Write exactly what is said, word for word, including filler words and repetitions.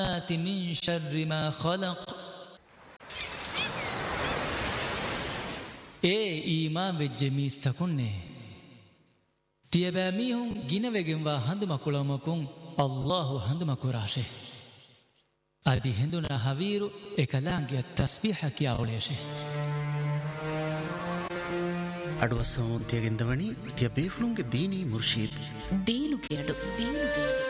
من شر ما خلق ඒ ඊමාන් වෙච්ච මිස්තකුන්නේ තියබෑමීහුන් ගිනවෙගෙන්වා හඳුමකුළමකුන් අල්ලාහු හඳුමකුරාශේ අදි හිඳුන හවීරු එකලාංගිය තස්බීහ කියාවලේශේ අඩුවස්සවමුන්තියගෙන්දවනි තිය බේෆලුන්ගේ දීනී මුර්ශීද් දීනුගේ අඩු දීනුගේ